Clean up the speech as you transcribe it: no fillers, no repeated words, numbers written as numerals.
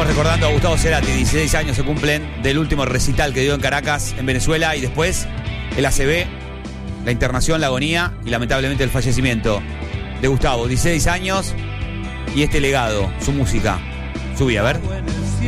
recordando a Gustavo Cerati, 16 años se cumplen del último recital que dio en Caracas, en Venezuela, y después el ACV, la internación, la agonía y lamentablemente el fallecimiento de Gustavo. 16 años y este legado, su música, su vida, a ver.